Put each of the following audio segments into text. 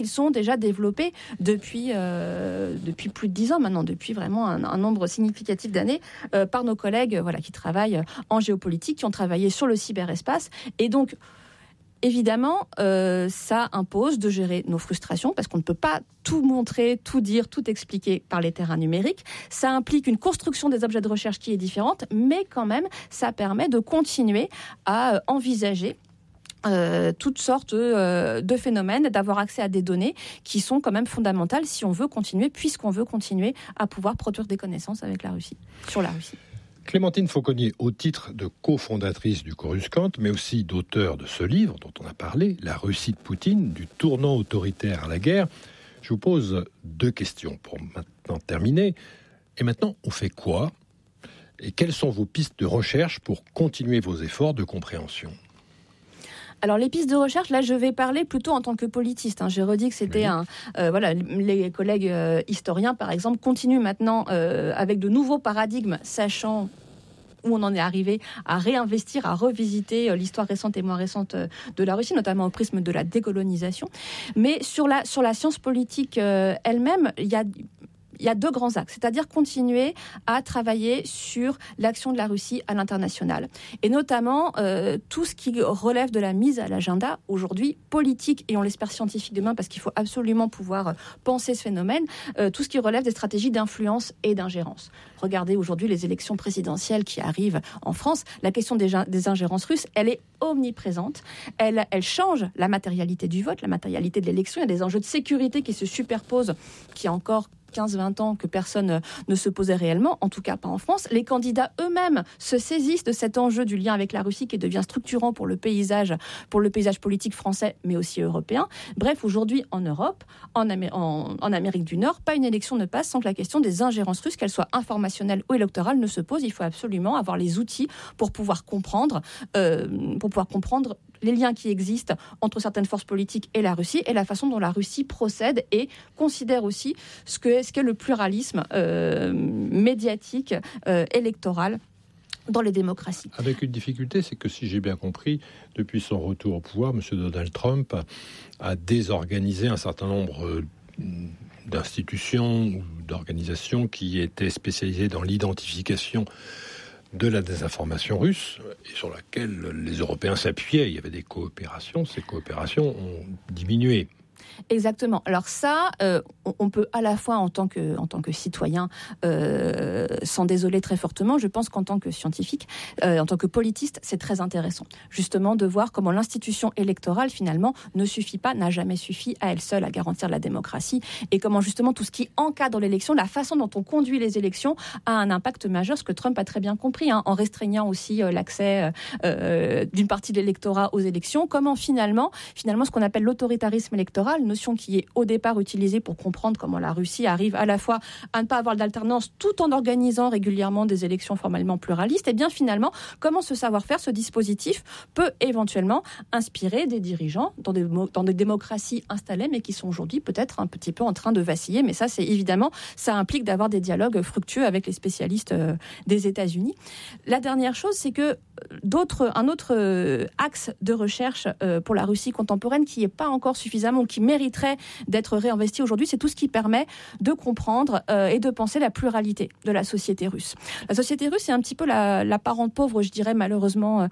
Ils sont déjà développés depuis plus de 10 ans maintenant, depuis vraiment un nombre significatif d'années, par nos collègues qui travaillent en géopolitique, qui ont travaillé sur le cyberespace. Et donc, évidemment, ça impose de gérer nos frustrations, parce qu'on ne peut pas tout montrer, tout dire, tout expliquer par les terrains numériques. Ça implique une construction des objets de recherche qui est différente, mais quand même, ça permet de continuer à envisager toutes sortes de phénomènes, d'avoir accès à des données qui sont quand même fondamentales si on veut continuer, puisqu'on veut continuer à pouvoir produire des connaissances avec la Russie, sur la Russie. Clémentine Fauconnier, au titre de cofondatrice du Coruscant, mais aussi d'auteur de ce livre dont on a parlé, La Russie de Poutine, du tournant autoritaire à la guerre, je vous pose 2 questions pour maintenant terminer. Et maintenant, on fait quoi ? Et quelles sont vos pistes de recherche pour continuer vos efforts de compréhension ? Alors, les pistes de recherche, là, je vais parler plutôt en tant que politiste. J'ai redit que c'était les collègues historiens, par exemple, continuent maintenant avec de nouveaux paradigmes, sachant où on en est arrivé à réinvestir, à revisiter l'histoire récente et moins récente de la Russie, notamment au prisme de la décolonisation. Mais sur la science politique elle-même, il y a 2 grands axes, c'est-à-dire continuer à travailler sur l'action de la Russie à l'international. Et notamment, tout ce qui relève de la mise à l'agenda, aujourd'hui, politique, et on l'espère scientifique demain, parce qu'il faut absolument pouvoir penser ce phénomène, tout ce qui relève des stratégies d'influence et d'ingérence. Regardez aujourd'hui les élections présidentielles qui arrivent en France. La question des ingérences russes, elle est omniprésente. Elle change la matérialité du vote, la matérialité de l'élection. Il y a des enjeux de sécurité qui se superposent, qui a encore 15-20 ans que personne ne se posait réellement, en tout cas pas en France. Les candidats eux-mêmes se saisissent de cet enjeu du lien avec la Russie qui devient structurant pour le paysage politique français, mais aussi européen. Bref, aujourd'hui en Europe, en Amérique du Nord, pas une élection ne passe sans que la question des ingérences russes, qu'elles soient informationnelles ou électorales, ne se pose. Il faut absolument avoir les outils pour pouvoir comprendre les liens qui existent entre certaines forces politiques et la Russie, et la façon dont la Russie procède et considère aussi ce qu'est le pluralisme médiatique, électoral dans les démocraties. Avec une difficulté, c'est que si j'ai bien compris, depuis son retour au pouvoir, M. Donald Trump a désorganisé un certain nombre d'institutions ou d'organisations qui étaient spécialisées dans l'identification de la désinformation russe, et sur laquelle les Européens s'appuyaient. Il y avait des coopérations, ces coopérations ont diminué. Exactement. Alors ça, on peut à la fois en tant que citoyen s'en désoler très fortement. Je pense qu'en tant que scientifique, en tant que politiste, c'est très intéressant. Justement, de voir comment l'institution électorale, finalement, n'a jamais suffi à elle seule à garantir la démocratie, et comment justement tout ce qui encadre l'élection, la façon dont on conduit les élections, a un impact majeur, ce que Trump a très bien compris, en restreignant aussi l'accès d'une partie de l'électorat aux élections. Comment finalement ce qu'on appelle l'autoritarisme électoral, notion qui est au départ utilisée pour comprendre comment la Russie arrive à la fois à ne pas avoir d'alternance tout en organisant régulièrement des élections formellement pluralistes, et bien finalement comment ce savoir-faire, ce dispositif peut éventuellement inspirer des dirigeants dans des démocraties installées mais qui sont aujourd'hui peut-être un petit peu en train de vaciller. Mais ça, c'est évidemment, ça implique d'avoir des dialogues fructueux avec les spécialistes des États-Unis. La dernière chose, c'est que un autre axe de recherche pour la Russie contemporaine qui n'est pas encore suffisamment, qui mériterait d'être réinvesti aujourd'hui, c'est tout ce qui permet de comprendre et de penser la pluralité de la société russe. La société russe, c'est un petit peu la parente pauvre, je dirais malheureusement,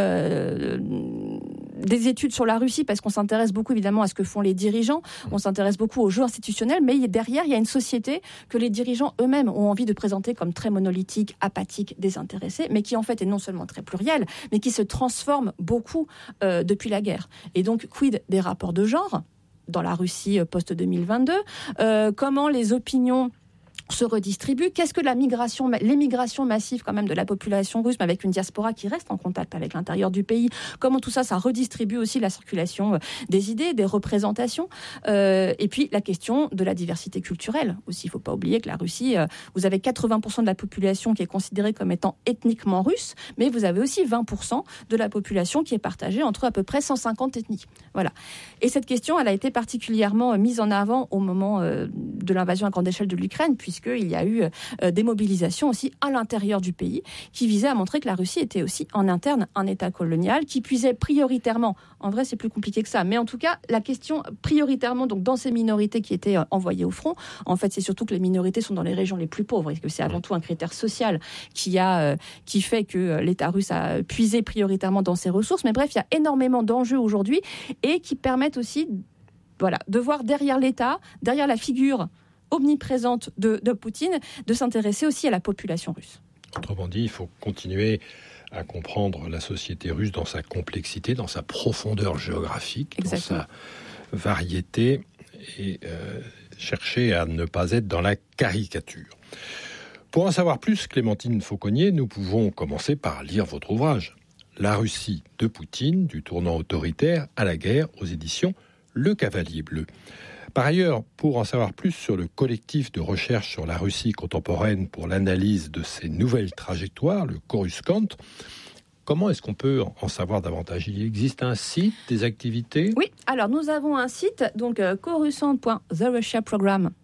des études sur la Russie, parce qu'on s'intéresse beaucoup évidemment à ce que font les dirigeants, on s'intéresse beaucoup aux jeux institutionnels, mais derrière, il y a une société que les dirigeants eux-mêmes ont envie de présenter comme très monolithique, apathique, désintéressée, mais qui en fait est non seulement très plurielle, mais qui se transforme beaucoup depuis la guerre. Et donc, quid des rapports de genre dans la Russie post-2022, comment les opinions se redistribue. Qu'est-ce que l'émigration massive quand même de la population russe, mais avec une diaspora qui reste en contact avec l'intérieur du pays, comment tout ça redistribue aussi la circulation des idées, des représentations, et puis la question de la diversité culturelle aussi. Il ne faut pas oublier que la Russie, vous avez 80% de la population qui est considérée comme étant ethniquement russe, mais vous avez aussi 20% de la population qui est partagée entre à peu près 150 ethnies. Voilà. Et cette question, elle a été particulièrement mise en avant au moment de l'invasion à grande échelle de l'Ukraine, puisqu'il y a eu des mobilisations aussi à l'intérieur du pays qui visaient à montrer que la Russie était aussi en interne un État colonial qui puisait prioritairement, en vrai c'est plus compliqué que ça, mais en tout cas la question prioritairement donc dans ces minorités qui étaient envoyées au front, en fait c'est surtout que les minorités sont dans les régions les plus pauvres et que c'est avant tout un critère social qui fait que l'État russe a puisé prioritairement dans ses ressources. Mais bref, il y a énormément d'enjeux aujourd'hui et qui permettent aussi de voir derrière l'État, derrière la figure omniprésente de Poutine, de s'intéresser aussi à la population russe. Autrement dit, il faut continuer à comprendre la société russe dans sa complexité, dans sa profondeur géographique, Exactement. dans sa variété et chercher à ne pas être dans la caricature. Pour en savoir plus, Clémentine Fauconnier, nous pouvons commencer par lire votre ouvrage « La Russie de Poutine, du tournant autoritaire à la guerre » aux éditions Le Cavalier Bleu. Par ailleurs, pour en savoir plus sur le collectif de recherche sur la Russie contemporaine pour l'analyse de ses nouvelles trajectoires, le Coruscant, comment est-ce qu'on peut en savoir davantage ? Il existe un site, des activités ? Oui, alors nous avons un site, donc coruscant.therussiaprogram,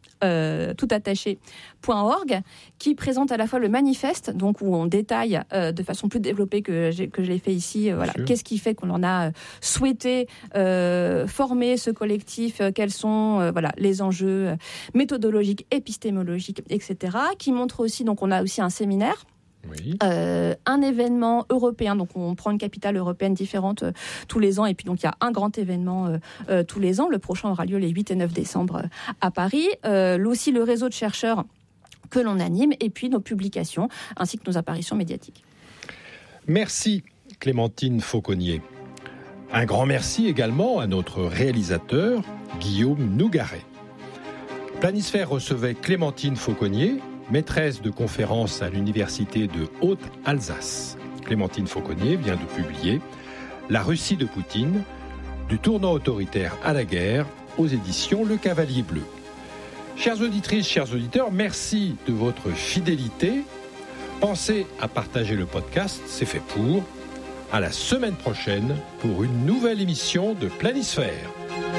toutattaché.org, qui présente à la fois le manifeste, donc où on détaille de façon plus développée que je l'ai fait ici, qu'est-ce qui fait qu'on en a souhaité former ce collectif, quels sont les enjeux méthodologiques, épistémologiques, etc., qui montre aussi, donc on a aussi un séminaire. Oui. Un événement européen, donc on prend une capitale européenne différente tous les ans, et puis donc il y a un grand événement tous les ans. Le prochain aura lieu les 8 et 9 décembre à Paris. Aussi le réseau de chercheurs que l'on anime, et puis nos publications, ainsi que nos apparitions médiatiques. Merci Clémentine Fauconnier. Un grand merci également à notre réalisateur Guillaume Nougaret. Planisphère recevait Clémentine Fauconnier, maîtresse de conférences à l'Université de Haute-Alsace. Clémentine Fauconnier vient de publier « La Russie de Poutine, du tournant autoritaire à la guerre » aux éditions Le Cavalier Bleu. Chères auditrices, chers auditeurs, merci de votre fidélité. Pensez à partager le podcast, c'est fait pour. À la semaine prochaine pour une nouvelle émission de Planisphère.